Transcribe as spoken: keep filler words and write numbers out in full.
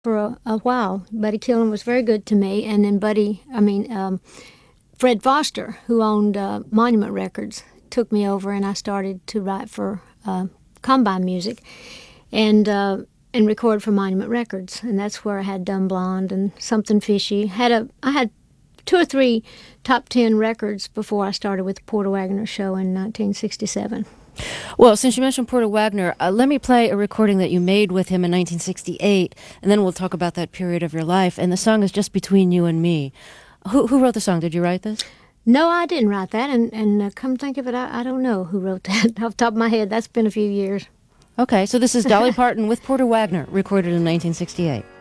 for a, a while. Buddy Killen was very good to me, and then Buddy, I mean, um, Fred Foster, who owned uh, Monument Records, took me over, and I started to write for uh, Combine Music, and uh, and record for Monument Records, and that's where I had Dumb Blonde and Something Fishy. Had a I had two or three top ten records before I started with the Porter Wagoner Show in nineteen sixty-seven. Well, since you mentioned Porter Wagoner, uh, let me play a recording that you made with him in nineteen sixty-eight, and then we'll talk about that period of your life. And the song is Just Between You and Me. Who, who wrote the song? Did you write this? No, I didn't write that, and, and uh, come think of it, I, I don't know who wrote that off the top of my head. That's been a few years. Okay, so this is Dolly Parton with Porter Wagoner, recorded in nineteen sixty-eight.